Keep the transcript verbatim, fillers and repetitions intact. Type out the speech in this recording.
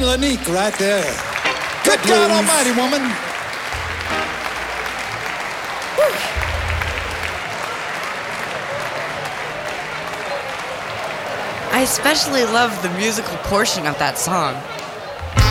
Lanique right there. Good God Almighty, woman. I especially love the musical portion of that song.